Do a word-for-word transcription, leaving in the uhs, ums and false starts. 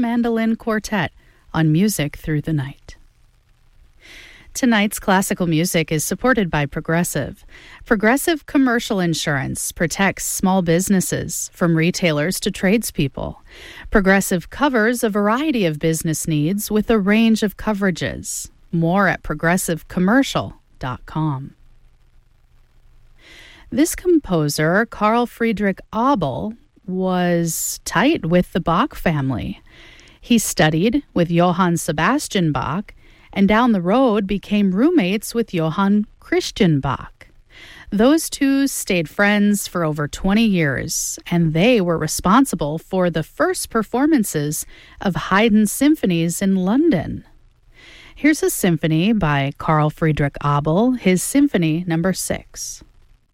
Mandolin Quartet on Music Through the Night. Tonight's classical music is supported by Progressive. Progressive Commercial Insurance protects small businesses from retailers to tradespeople. Progressive covers a variety of business needs with a range of coverages. More at progressive commercial dot com. This composer, Carl Friedrich Abel, was tight with the Bach family. He studied with Johann Sebastian Bach and down the road became roommates with Johann Christian Bach. Those two stayed friends for over twenty years, and they were responsible for the first performances of Haydn's symphonies in London. Here's a symphony by Carl Friedrich Abel, his Symphony Number Six.